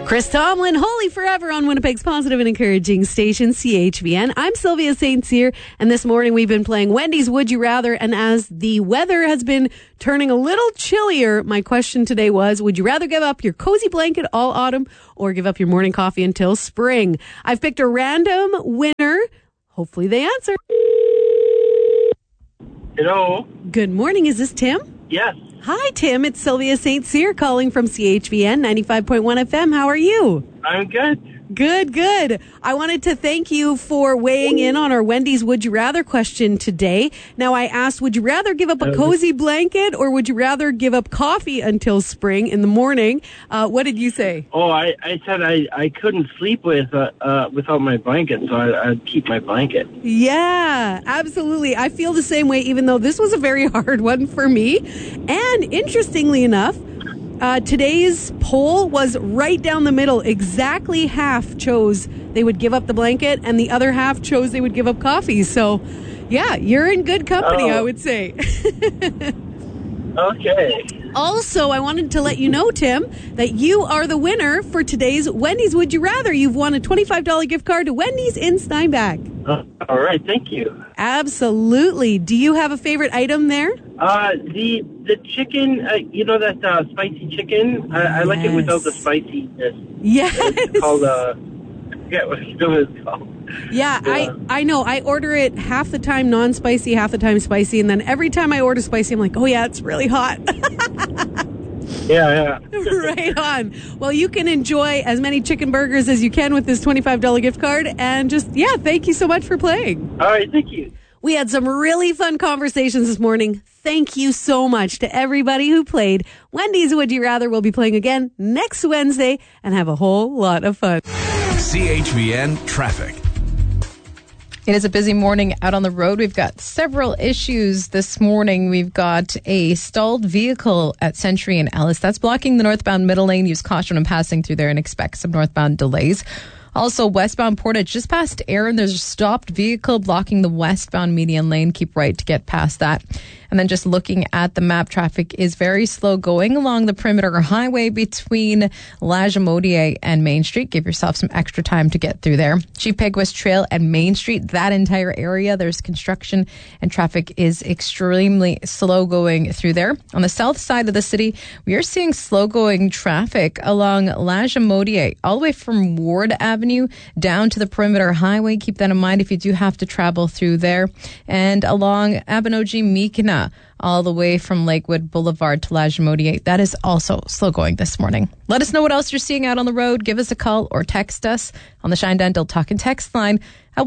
Chris Tomlin, Holy Forever on Winnipeg's positive and encouraging station, CHBN. I'm Sylvia St. Cyr, and this morning we've been playing Wendy's Would You Rather, and as the weather has been turning a little chillier, my question today was, would you rather give up your cozy blanket all autumn or give up your morning coffee until spring? I've picked a random winner. Hopefully they answer. Hello. Good morning. Is this Tim? Yes. Hi, Tim. It's Sylvia St. Cyr calling from CHBN 95.1 FM. How are you? I'm good. Good. I wanted to thank you for weighing in on our Wendy's Would You Rather question today. Now, I asked, would you rather give up a cozy blanket or would you rather give up coffee until spring in the morning? What did you say? Oh, I said I couldn't sleep without my blanket, so I'd keep my blanket. Yeah, absolutely. I feel the same way, even though this was a very hard one for me. And interestingly enough, today's poll was right down the middle. Exactly half chose they would give up the blanket, and the other half chose they would give up coffee. So, yeah, you're in good company, I would say. Okay. Also, I wanted to let you know, Tim, that you are the winner for today's Wendy's Would You Rather. You've won a $25 gift card to Wendy's in Steinbach. All right, thank you. Absolutely. Do you have a favorite item there? The chicken, that spicy chicken, I like it without the spiciness. Yes. It's called, I forget what it's called. Yeah, I know. I order it half the time non-spicy, half the time spicy, and then every time I order spicy, I'm like, oh yeah, it's really hot. Yeah. Right on. Well, you can enjoy as many chicken burgers as you can with this $25 gift card, and thank you so much for playing. All right, thank you. We had some really fun conversations this morning. Thank you so much to everybody who played. Wendy's Would You Rather will be playing again next Wednesday and have a whole lot of fun. CHBN Traffic. It is a busy morning out on the road. We've got several issues this morning. We've got a stalled vehicle at Century and Ellis. That's blocking the northbound middle lane. Use caution when passing through there and expect some northbound delays. Also, westbound Portage, just past Erin, there's a stopped vehicle blocking the westbound median lane. Keep right to get past that. And then just looking at the map, traffic is very slow going along the perimeter highway between Lagimodiere and Main Street. Give yourself some extra time to get through there. Chief Peguis Trail and Main Street, that entire area, there's construction and traffic is extremely slow going through there. On the south side of the city, we are seeing slow going traffic along Lagimodiere, all the way from Ward Avenue down to the perimeter highway. Keep that in mind if you do have to travel through there. And along Abinogi-Mekina, all the way from Lakewood Boulevard to Lagimodiere. That is also slow going this morning. Let us know what else you're seeing out on the road. Give us a call or text us on the Shine Dental Talk and Text line at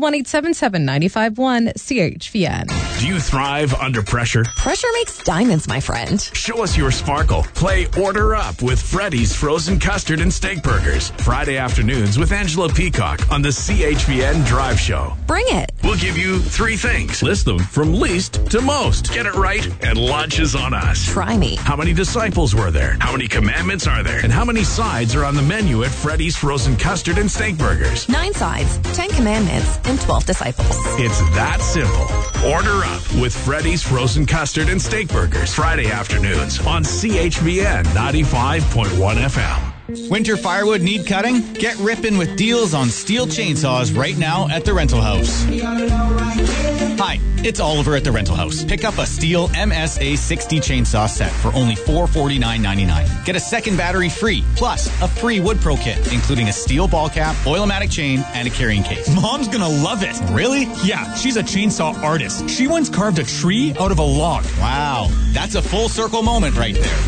1-877-951-CHVN. Do you thrive under pressure? Pressure makes diamonds, my friend. Show us your sparkle. Play Order Up with Freddy's Frozen Custard and Steak Burgers. Friday afternoons with Angela Peacock on the CHBN Drive Show. Bring it. We'll give you 3 things. List them from least to most. Get it right and lunch is on us. Try me. How many disciples were there? How many commandments are there? And how many sides are on the menu at Freddy's Frozen Custard and Steak Burgers? 9 sides, 10 commandments, and 12 disciples. It's that simple. Order up with Freddy's Frozen Custard and Steak Burgers. Friday afternoons on CHBN 95.1 FM. Winter firewood need cutting? Get ripping with deals on Steel chainsaws right now at the Rental House. Hi, it's Oliver at the Rental House. Pick up a Steel MSA 60 chainsaw set for only $449.99. Get a second battery free, plus a free Wood Pro kit, including a steel ball cap, Oil-O-Matic chain, and a carrying case. Mom's gonna love it. Really? Yeah, she's a chainsaw artist. She once carved a tree out of a log. Wow, that's a full circle moment right there.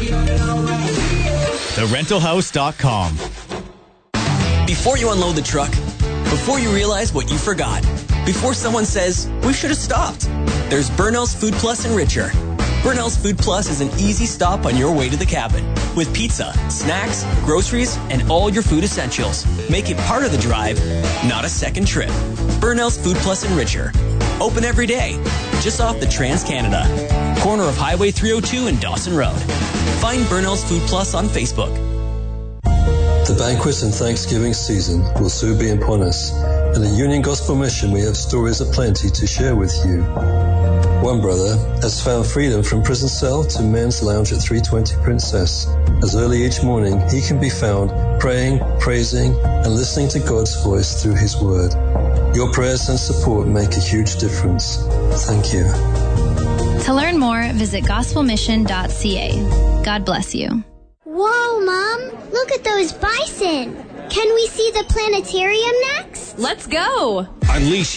TheRentalHouse.com. Before you unload the truck, before you realize what you forgot, before someone says, we should have stopped, there's Burnell's Food Plus in Richer. Burnell's Food Plus is an easy stop on your way to the cabin with pizza, snacks, groceries, and all your food essentials. Make it part of the drive, not a second trip. Burnell's Food Plus in Richer. Open every day, just off the Trans-Canada. Corner of Highway 302 and Dawson Road. Find Burnell's Food Plus on Facebook. The banquet and Thanksgiving season will soon be upon us. In the Union Gospel Mission, we have stories aplenty to share with you. One brother has found freedom from prison cell to men's lounge at 320 Princess. As early each morning, he can be found praying, praising, and listening to God's voice through His Word. Your prayers and support make a huge difference. Thank you. To learn more, visit gospelmission.ca. God bless you. Whoa, Mom! Look at those bison! Can we see the planetarium next? Let's go! Unleash